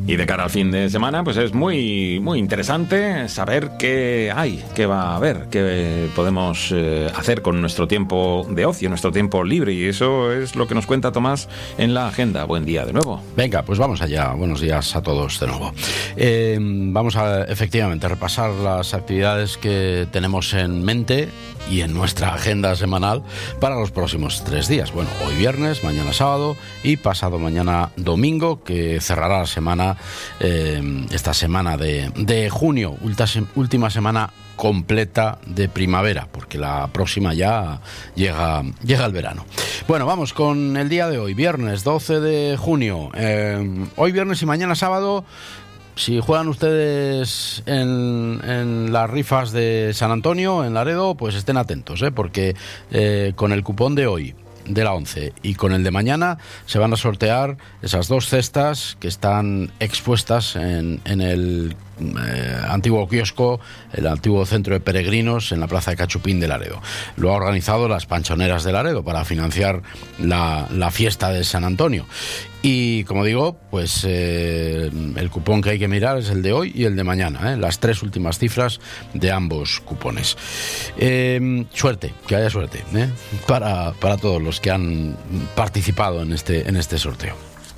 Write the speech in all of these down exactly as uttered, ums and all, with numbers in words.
Y de cara al fin de semana, pues es muy, muy interesante saber qué hay, qué va a haber, qué podemos eh, hacer con nuestro tiempo de ocio, nuestro tiempo libre. Y eso es lo que nos cuenta Tomás en la agenda. Buen día de nuevo. Venga, pues vamos allá. Buenos días a todos de nuevo. Eh, vamos a, efectivamente, repasar las actividades que tenemos en mente y en nuestra agenda semanal para los próximos tres días. Bueno, hoy viernes, mañana sábado y pasado mañana domingo, que cerrará la semana, eh, esta semana de, de junio, última semana completa de primavera, porque la próxima ya llega, llega el verano. Bueno, vamos con el día de hoy, viernes doce de junio. Eh, hoy viernes y mañana sábado, si juegan ustedes en, en las rifas de San Antonio, en Laredo, pues estén atentos, ¿eh? porque eh, con el cupón de hoy, de la once, y con el de mañana se van a sortear esas dos cestas que están expuestas en, en el eh, antiguo kiosco, el antiguo centro de peregrinos en la plaza de Cachupín de Laredo. Lo ha organizado las Panchoneras de Laredo para financiar la, la fiesta de San Antonio. Y como digo, pues eh, el cupón que hay que mirar es el de hoy y el de mañana, ¿eh? Las tres últimas cifras de ambos cupones. Eh, suerte, que haya suerte, ¿eh? para, para todos los que han participado en este, en este sorteo.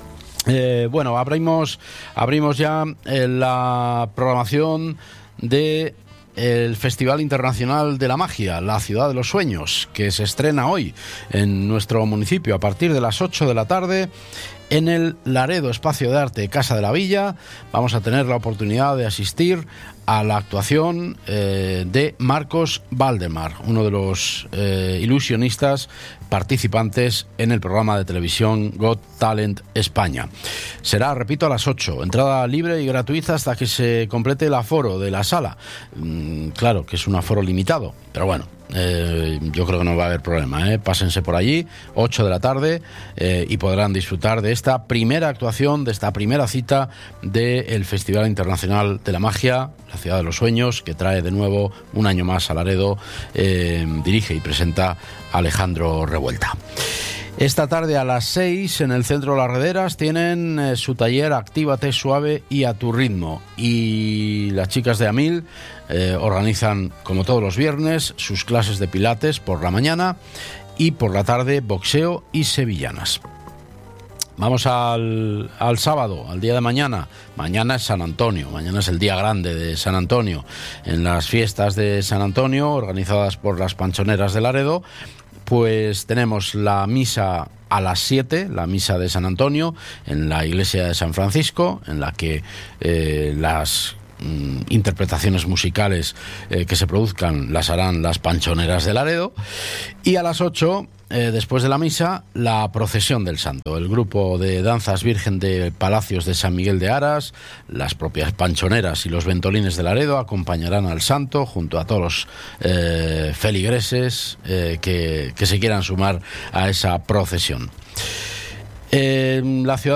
Eh, bueno, abrimos, abrimos ya eh, la programación de el Festival Internacional de la Magia, la Ciudad de los Sueños, que se estrena hoy en nuestro municipio a partir de las ocho de la tarde en el Laredo Espacio de Arte Casa de la Villa. Vamos a tener la oportunidad de asistir a la actuación eh, de Marcos Valdemar, uno de los eh, ilusionistas participantes en el programa de televisión Got Talent España. Será, repito, a las ocho. Entrada libre y gratuita hasta que se complete el aforo de la sala. Mm, claro que es un aforo limitado, pero bueno, Eh, yo creo que no va a haber problema, ¿eh? Pásense por allí, ocho de la tarde, eh, y podrán disfrutar de esta primera actuación, de esta primera cita del Festival Internacional de la Magia, la Ciudad de los Sueños, que trae de nuevo un año más a Laredo. Eh, dirige y presenta Alejandro Revuelta. Esta tarde a las seis en el Centro Las Rederas tienen eh, su taller Actívate Suave y a tu ritmo. Y las chicas de Amil eh, organizan, como todos los viernes, sus clases de pilates por la mañana y por la tarde boxeo y sevillanas. Vamos al, al sábado, al día de mañana. Mañana es San Antonio, mañana es el día grande de San Antonio. En las fiestas de San Antonio, organizadas por las Panchoneras de Laredo, pues tenemos la misa a las siete, la misa de San Antonio, en la iglesia de San Francisco, en la que eh, las mm, interpretaciones musicales eh, que se produzcan las harán las Panchoneras de Laredo. Y a las ocho, eh, después de la misa, la procesión del Santo. El grupo de danzas virgen de Palacios de San Miguel de Aras, las propias Panchoneras y los Ventolines de Laredo acompañarán al Santo junto a todos los eh, feligreses eh, que, que se quieran sumar a esa procesión. Eh, la ciudad